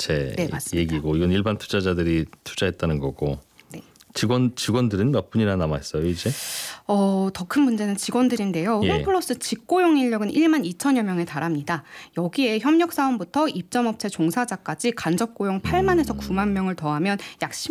업체 네, 맞습니다. 얘기고 이건 일반 투자자들이 투자했다는 거고. 네. 직원들은 몇 분이나 남아 있어요 이제? 더 큰 문제는 직원들인데요. 예. 홈플러스 직고용 인력은 1만 2천여 명에 달합니다. 여기에 협력사원부터 입점업체 종사자까지 간접 고용 8만에서 9만 명을 더하면 약